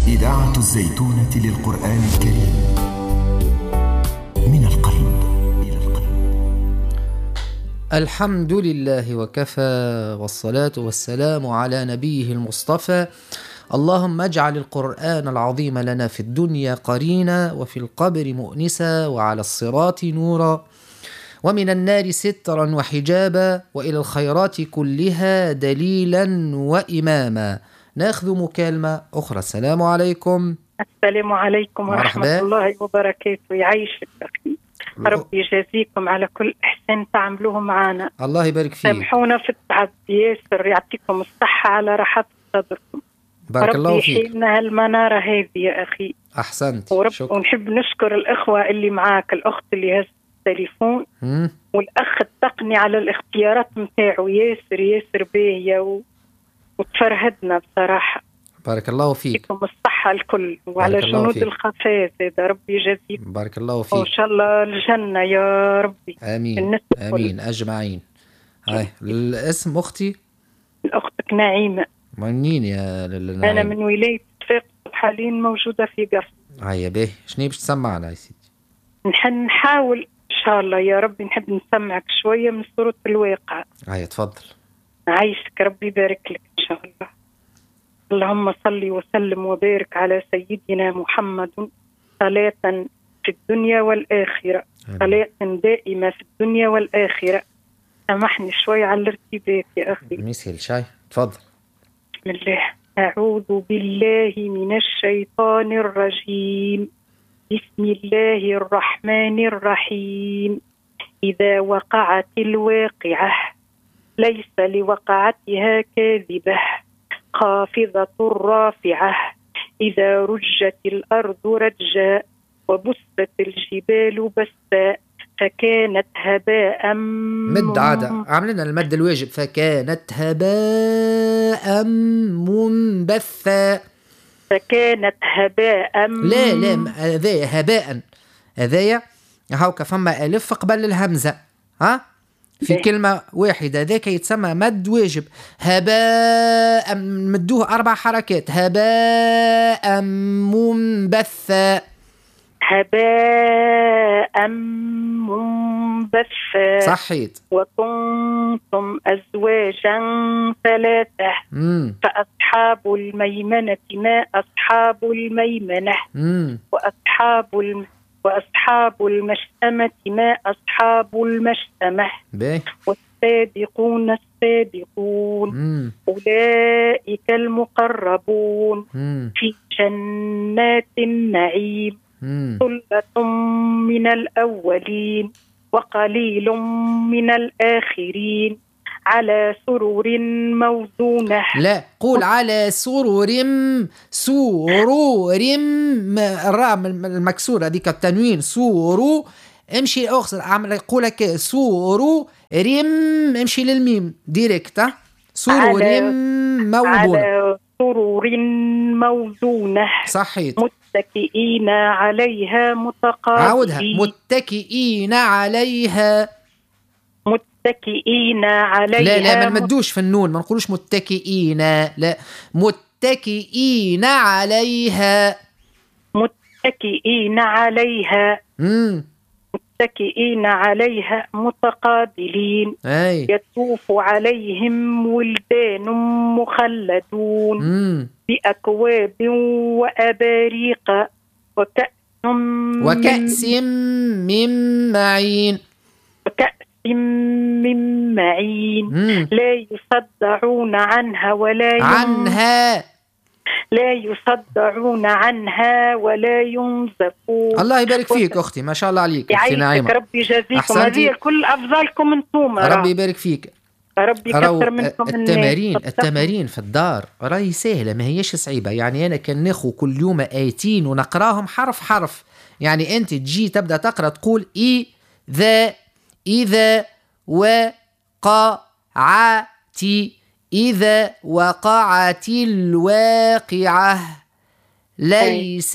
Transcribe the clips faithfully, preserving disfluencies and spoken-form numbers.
إذاعة الزيتونة للقرآن الكريم، من القلب إلى القلب. الحمد لله وكفى، والصلاة والسلام على نبيه المصطفى. اللهم اجعل القرآن العظيم لنا في الدنيا قرينا، وفي القبر مؤنسا، وعلى الصراط نورا، ومن النار سترا وحجابا، وإلى الخيرات كلها دليلا وإماما. ناخذ مكالمة أخرى. السلام عليكم. السلام عليكم ورحمة مرحبا. الله وبركاته. يعيشك أخي، ربي يجازيكم على كل إحسان تعملوه معنا. الله يبارك فيك. سامحونا في التعب ياسر، يعطيكم الصحة على راحة صدركم. بارك الله فيك. ربي يحيلنا هالمنارة هذه يا أخي. أحسنت. ورب شكرا. ونحب نشكر الإخوة اللي معاك، الأخت اللي هز التليفون مم. والأخ التقني على الاختيارات متاعه، ياسر ياسر باهية و... وتفرهدنا بصراحة. بارك الله فيك. يعطيكم الصحة الكل، وعلى بارك الله جنود فيك. الخفاز هذا ربي يجازيكم. بارك الله وإن فيك. شاء الله الجنة يا ربي. آمين الناس الكل. آمين أجمعين. هاي الاسم أختي أختك نعيمة. منين يا لل أنا من ولاية فاق حاليا، موجودة في قرص. هيا باهي. شنو باش تسمعنا يا سيدي؟ نحن نحاول إن شاء الله يا ربي، نحب نسمعك شوية من سورة الواقع. هيا تفضل. عايشك، ربي يبارك لك إن شاء الله. اللهم صل وسلم وبارك على سيدنا محمد صلاة في الدنيا والآخرة، صلاة دائمة في الدنيا والآخرة. سامحني شوي على الارتباك يا أخي. مسهل شاي تفضل. بسم الله. أعوذ بالله من الشيطان الرجيم. بسم الله الرحمن الرحيم. إذا وقعت الواقعة ليس لوقعتها كاذبة خافضة رافعة. إذا رجت الأرض رجا وبست الجبال بسا فكانت هباء مد عادة عاملنا المد الواجب. فكانت هباء منبثا. فكانت هباء. لا لا هذا هباء، هذايا هاوكا فما ألف قبل الهمزة، ها في بيه. كلمة واحدة، ذاك يتسمى مد واجب. هباء مدوه أربع حركات. هباء منبثا. هباء منبثا. صحيت. وكنتم أزواجا ثلاثة. مم. فأصحاب الميمنة ما أصحاب الميمنة. مم. وأصحاب الم... وأصحاب المشأمة ما أصحاب المشأمة. باهي. والسابقون السابقون مم. أولئك المقربون مم. في جنات النعيم. مم. ثلة من الأولين وقليل من الآخرين على سرر موزونة. لا قول على سرور. سرور الراء المكسورة هذيك التنوين. سورو امشي اخسر عمل قولك سورو ريم امشي للميم ديريكت. سرور موضونة. على سرر موزونة. صحيت. متكئين عليها متقابلين. عاودها. متكئين عليها. متكئين عليها. لا لا ما نمدوش في النون، ما نقولوش متكئين، لا متكئين عليها. متكئين عليها. امم متكئين عليها متقابلين. اي. يطوف عليهم ولدان مخلدون. امم بأكواب وأباريق وكأس من- وكأس من معين. وكأس من معين. مم. لا يصدعون عنها ولا ين... عنها. لا يصدعون عنها ولا ينزفون. الله يبارك فيك أختي، ما شاء الله عليك أختي يعيشك، نعيمة. ربي يجازيكم. أحسنتي. هذه كل أفضلكم انتم. ربي يبارك فيك. ربي راهو يكثر منكم التمارين الناس. التمارين في الدار راهي سهلة، ما هيش صعيبة. يعني أنا كان ناخو كل يوم آيتين ونقراهم حرف حرف. يعني أنت تجي تبدأ تقرأ تقول إذا إذا وقعت إذا وقعت الواقعة ليس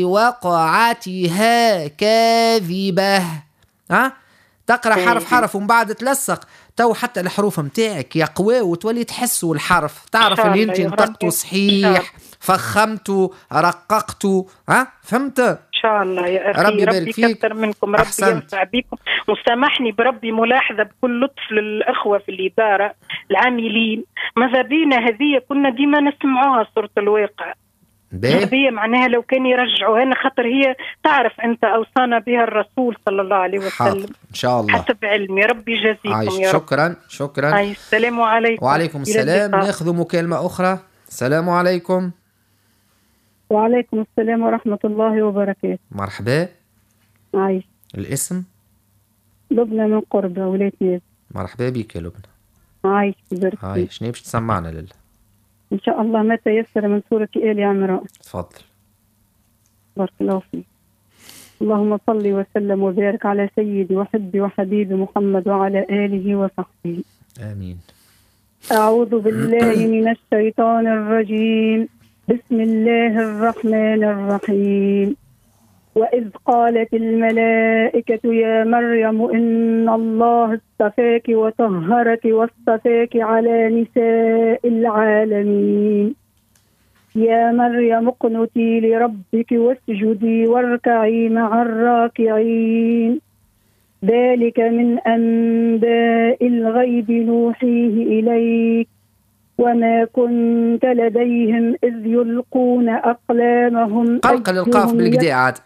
لوقعتها كاذبة. ها تقرأ حرف حرف ومن بعد تلصق تو حتى الحروف متاعك يقوى وتولي تحسوا الحرف، تعرف اللي انت نطقته صحيح فخمت رققت. ها فهمت؟ إن شاء الله يا أخي. ربي يبارك ربي فيك. يكثر منكم، ربي أحسنت. ينفع بكم. وسامحني بربي ملاحظة بكل لطف للأخوة في الإدارة العاملين، ماذا بينا هذه كنا ديما نسمعوها صورة الواقع. هذه معناها لو كان يرجعوا هنا، خاطر هي تعرف أنت أوصانا بها الرسول صلى الله عليه وسلم. حاضر إن شاء الله. حسب علمي. ربي يجازيكم عايش. يا رب. شكرا شكرا. عايش. السلام عليكم. وعليكم السلام. ناخذ مكالمة أخرى. السلام عليكم. وعليكم السلام ورحمة الله وبركاته. مرحبا. عايش. الاسم؟ لبنى من قرب ولاية نيازك. مرحبا بك يا لبنى. عايش بارك. عايش. شنو باش تسمعنا لله؟ إن شاء الله ما تيسر من سورة آل عمران. تفضل. بارك الله فيك. اللهم صل وسلم وبارك على سيدي وحبي وحبيبي محمد وعلى آله وصحبه. آمين. أعوذ بالله من الشيطان الرجيم. بسم الله الرحمن الرحيم. وإذ قالت الملائكة يا مريم إن الله اصطفاك وطهرك واصطفاك على نساء العالمين. يا مريم اقنتي لربك واسجدي واركعي مع الراكعين. ذلك من أنباء الغيب نوحيه إليك وما كنت لديهم إذ يلقون أقلامهم. قلقل القاف بالكدا عاد.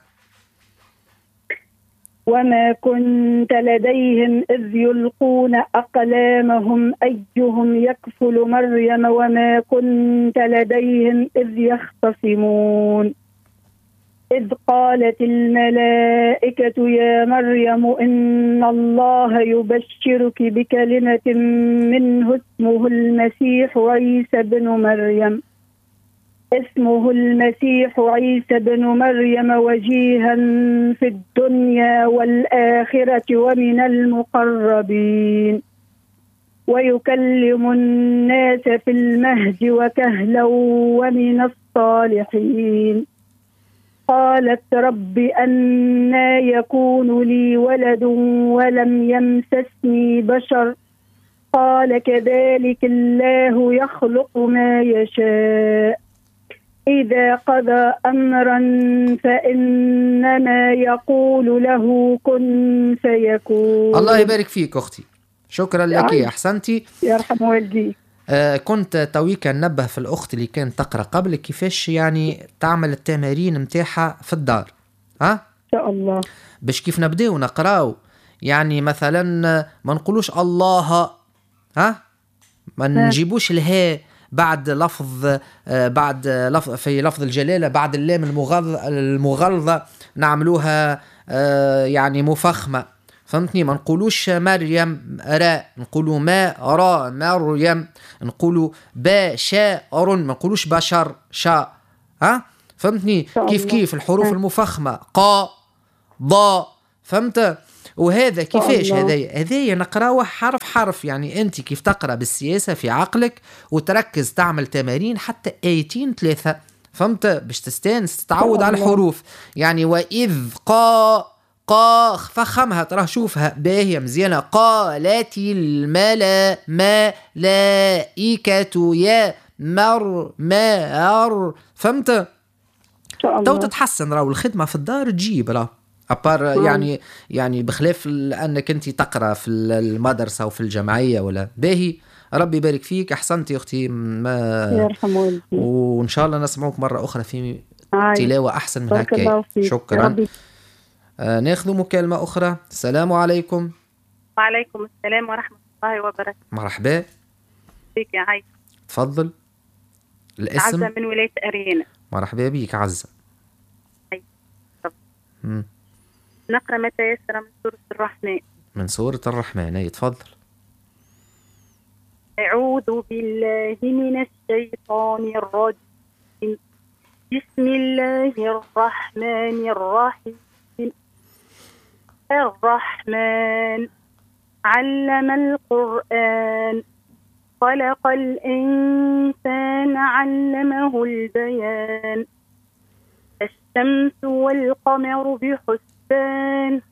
وما كنت لديهم إذ يلقون أقلامهم أيهم يكفل مريم وما كنت لديهم إذ يختصمون. إذ قالت الملائكة يا مريم إن الله يبشرك بكلمة منه اسمه المسيح عيسى بن مريم اسمه المسيح عيسى بن مريم وجيها في الدنيا والآخرة ومن المقربين ويكلم الناس في المهد وكهلا ومن الصالحين. قالت رب أنى يكون لي ولد ولم يمسسني بشر قال كذلك الله يخلق ما يشاء إذا قضى أمرا فإنما يقول له كن فيكون. الله يبارك فيك أختي. شكرا لك. أحسنتي. يرحم والديك. آه كنت تويك ننبه في الأخت اللي كانت تقرأ قبل كيفاش يعني تعمل التمارين متاحة في الدار. ها؟ إن شاء الله. باش كيف نبدأ ونقرأو يعني مثلا ما نقولوش الله، ها؟ ما نجيبوش الهاء بعد لفظ آه بعد لفظ في لفظ الجلالة بعد اللام المغلظة المغلظة نعملوها آه يعني مفخمة. فهمتني؟ ما نقولوش مريم راء، نقولوا ما را مريم، نقولوا با شاء ما نقولوش بشر شاء. ها فهمتني؟ كيف كيف الحروف المفخمة قا ضا. فهمت؟ وهذا كيفاش هذايا هذايا نقراوه حرف حرف. يعني انت كيف تقرا بالسياسة في عقلك وتركز تعمل تمارين حتى آيتين ثلاثة. فهمت؟ باش تستانس تتعود على الحروف. يعني وإذ قا قا فخمها ترى شوفها باهية مزيانة. قالت الملا ملائكة يا مر مار. فهمت؟ تو تتحسن راهو الخدمة في الدار تجيب راه أبار يعني يعني بخلاف أنك أنت تقرأ في المدرسة وفي الجمعية ولا باهي. ربي يبارك فيك. أحسنتي أختي. ما يرحم والديك. وإن شاء الله نسمعوك مرة أخرى في تلاوة أحسن من هكا. شكرا. آه ناخذ مكالمة أخرى. السلام عليكم. وعليكم السلام ورحمة الله وبركاته. مرحبا بك يا عايشة. تفضل. الاسم؟ عزة من ولاية أرينا. مرحبا بك عزة. مم. نقرأ ما تيسر من سورة الرحمن. من سورة الرحمن. أي تفضل. أعوذ بالله من الشيطان الرجيم. بسم الله الرحمن الرحيم. الرحمن علم القرآن خلق الإنسان علمه البيان. الشمس والقمر بحسبان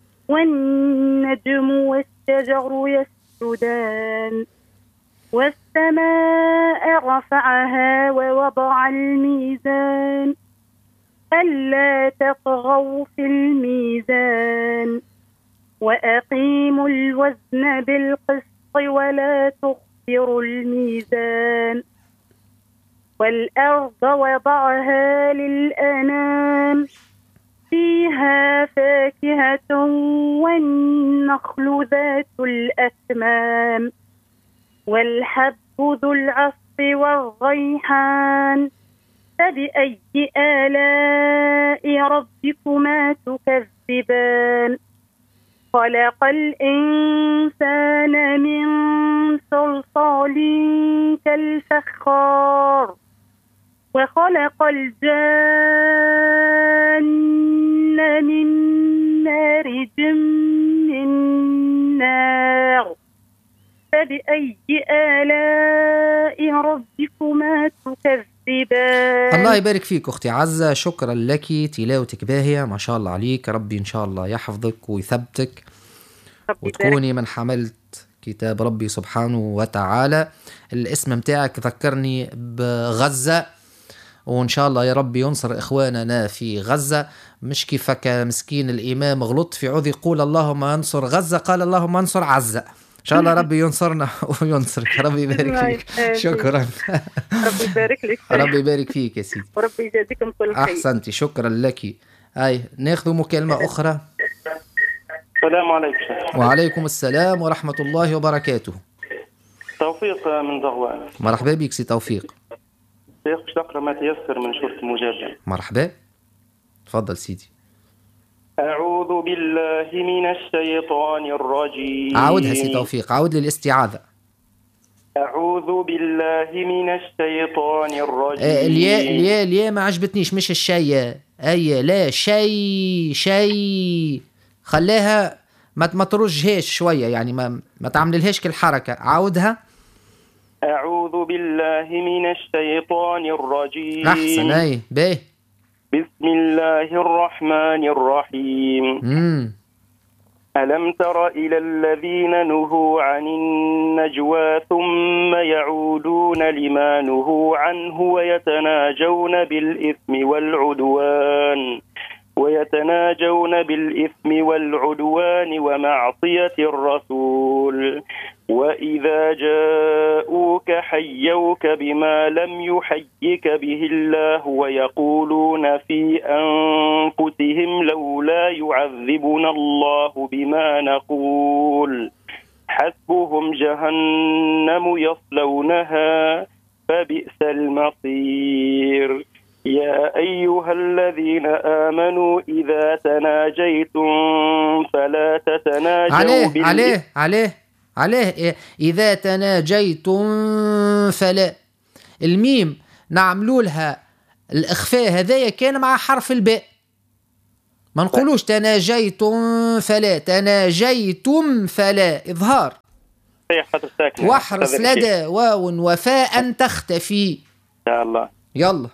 والنجم والشجر يسجدان والسماء رفعها ووضع الميزان ألا تطغوا في الميزان وأقيموا الوزن بالقسط ولا تخسروا الميزان والأرض وضعها للأنام فيها فاكهة والنخل ذات الأكمام والحب ذو العصف والريحان فبأي آلاء ربكما تكذبان خلق الإنسان من صلصال كالفخار وخلق الجان من مارج من نار فبأي آلاء ربكما تكذبان. الله يبارك فيك أختي عزة، شكرا لك، تلاوتك باهية ما شاء الله عليك. ربي إن شاء الله يحفظك ويثبتك وتكوني من حملت كتاب ربي سبحانه وتعالى. الاسم متاعك ذكرني بغزة، وإن شاء الله يا ربي ينصر إخواننا في غزة، مش كيفك مسكين الإمام غلط في عوذ يقول اللهم انصر غزة، قال اللهم انصر عزة. إن شاء الله ربي ينصرنا وينصرك. ربي يبارك فيك. شكرا. ربي يبارك لك. ربي يبارك فيك يا سيدي. وربي يجازيكم كل خير. أحسنتي، شكرا لك. هاي ناخذ مكالمة أخرى. السلام عليكم. وعليكم السلام ورحمة الله وبركاته. توفيق من ضغوان. مرحبا بك سي توفيق. شيخ باش نقرا ما تيسر من سورة المجادلة. مرحبا، تفضل سيدي. أعوذ بالله من الشيطان الرجيم. عاودها سي توفيق، عاود للاستعاذة. أعوذ بالله من الشيطان الرجيم. آه الياء الياء الياء ما عجبتنيش، مش الشيء أي لا شيء شيء، خلاها ما ما ترجهاش شوية، يعني ما ما تعمللهاش كالحركة. عاودها. أعوذ بالله من الشيطان الرجيم. أحسن. أي باهي. بسم الله الرحمن الرحيم. مم. ألم تر إلى الذين نهوا عن النجوى ثم يعودون لما نهوا عنه ويتناجون بالإثم والعدوان ويتناجون بالإثم والعدوان ومعصية الرسول وإذا جاءوك حيوك بما لم يحيك به الله ويقولون في أنفسهم لولا يعذبنا الله بما نقول حسبهم جهنم يصلونها فبئس المصير. يا أيها الذين آمنوا إذا تناجيتم فلا تتناجوا عليه بالإثم. عليه عليه عليه إذا تناجيتم فلا، الميم نعملوا لها الإخفاء هذايا كان مع حرف الباء، ما نقولوش تناجيتم فلا، تناجيتم فلا إظهار. واحرص لدى واو وفاء تختفي. إن شاء الله. يلا.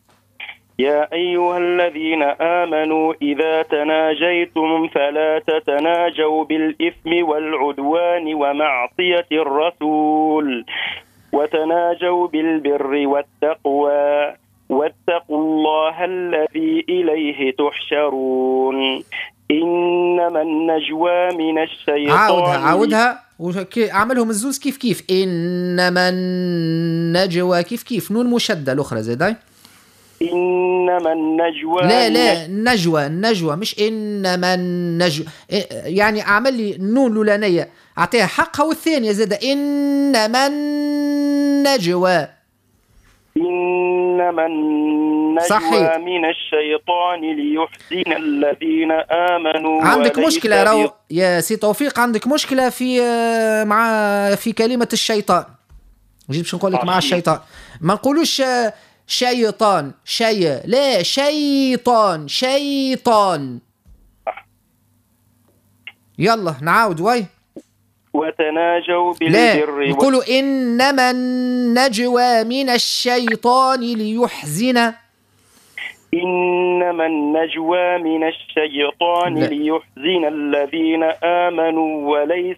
يا أيها الذين آمنوا إذا تناجيتم فلا تتناجوا بالإثم والعدوان ومعصية الرسول وتناجوا بالبر والتقوى واتقوا الله الذي إليه تحشرون. إنما النجوى من الشيطان. عاودها عاودها وعملهم الزوز كيف كيف. إنما النجوى كيف كيف، نون مشدة الأخرى زيداي. إنما النجوى. لا لا النجوى النجوى مش إنما النجوى، يعني أعمل لي النون الأولانية أعطيها حقها والثانية زادة إنما النجوى. إنما النجوى صحيح. من الشيطان ليحزن الذين آمنوا. عندك مشكلة رو يا سي توفيق، عندك مشكلة في مع في كلمة الشيطان. جيت باش نقول لك مع الشيطان ما نقولوش شيطان شي، لا شيطان شيطان. يلا نعاود وي. وتناجوا بالبر. لا نقولوا إنما النجوى من الشيطان ليحزن. إنما النجوى من الشيطان لا. ليحزن الذين آمنوا وليس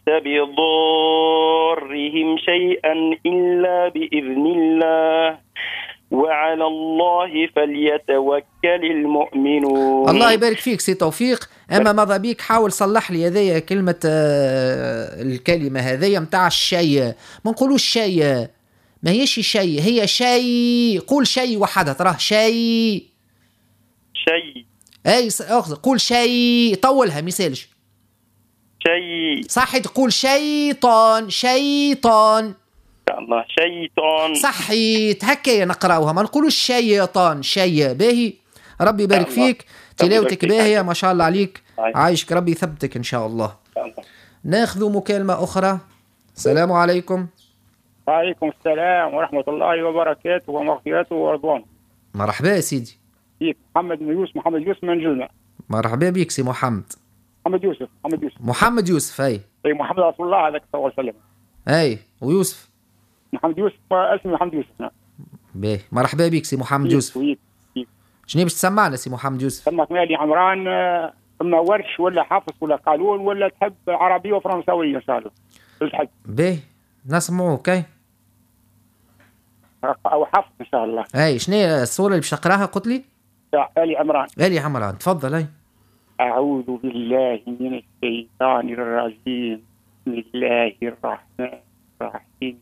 بضارهم شيئا إلا بإذن الله وعلى الله فليتوكل المؤمنون. الله يبارك فيك سي توفيق. اما ماذا بيك حاول صلح لي هذيا كلمه آه الكلمه هذيا متاع الشيء، ما نقولوش شيء، ما هيش شيء، هي شيء. قول شيء وحدها تراه شيء شيء. اي اخذ قول شيء، طولها مثالش شيء. صحي تقول شيطان شيطان الله شيطان. صحيت هكايا نقراوها، ما نقولوش شيطان شيء. باهي ربي يبارك فيك، تلاوتك باهية ما شاء الله عليك، عايشك ربي يثبتك إن شاء الله. ناخذ مكالمة أخرى. السلام عليكم. وعليكم السلام ورحمة الله وبركاته ومغفرته ورضوانه. مرحبا يا سيدي. فيك محمد بن يوسف، محمد يوسف من جلمة. مرحبا بك سي محمد. محمد يوسف محمد يوسف محمد يوسف. أي أي محمد رسول الله عليه الصلاة والسلام. أي ويوسف محمد يوسف اسمي محمد يوسف. نعم. باهي مرحبا بك سي محمد يوسف. ويك ويك. شنو باش تسمعنا سي محمد يوسف؟ سمعت مالي عمران، ثم ورش ولا حافظ ولا قانون ولا تحب عربية وفرنسوية إن شاء الله. تحب. باهي نسمعوك. أي أو حفظ إن شاء الله. أي شنو هي الصورة اللي باش تقراها قلت لي؟ آل عمران. آل عمران تفضل. أي أعوذ بالله من الشيطان الرجيم. بسم الله الرحمن الرحيم.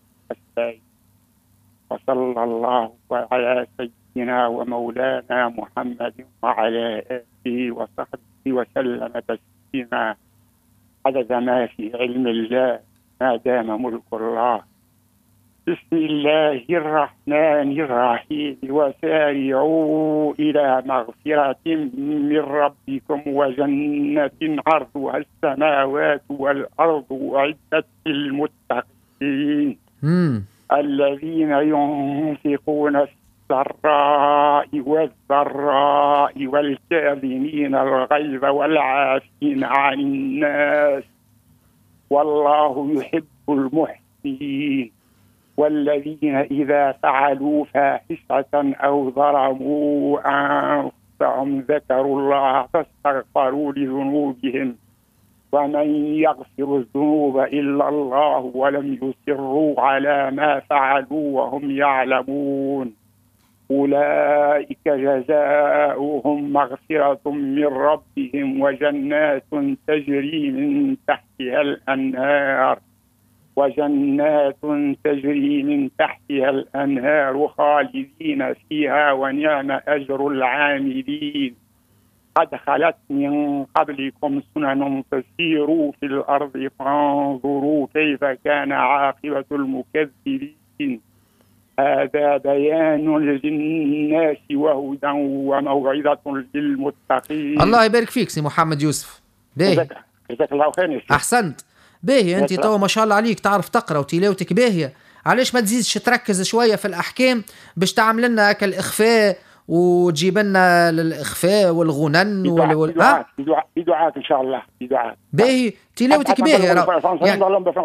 وصلى الله على سيدنا ومولانا محمد وعلى آله وصحبه وسلم تسليما عدد ما في علم الله ما دام ملك الله. بسم الله الرحمن الرحيم. وسارعوا إلى مغفرة من ربكم وجنة عرضها السماوات والأرض أعدت للمتقين الذين ينفقون السراء والضراء والكاظمين الغيظ والعافين عن الناس والله يحب المحسنين. والذين إذا فعلوا فاحشة أو ظلموا أنفسهم ذكروا الله فاستغفروا لذنوبهم ومن يغفر الذنوب إلا الله ولم يصروا على ما فعلوا وهم يعلمون أولئك جزاؤهم مغفرة من ربهم وجنات تجري من تحتها الأنهار وجنات تجري من تحتها الأنهار خالدين فيها ونعم أجر العاملين. قد خلت من قبلكم سنن فسيروا في الأرض فانظروا كيف كان عاقبة المكذبين. هذا بيان للناس وهدى وموعظة للمتقين. الله يبارك فيك سي محمد يوسف. باهي جزاك الله خير. أحسنت. باهي أنت توا ما شاء الله عليك تعرف تقرأ وتلاوتك باهية، علاش ما تزيدش تركز شوية في الأحكام باش تعمل لنا هكا الإخفاء وتجيب لنا الإخفاء والغنن وال وال ها؟ بدعاء بدعاء إن شاء الله بدعاء. باهي تلاوتك باهية يعني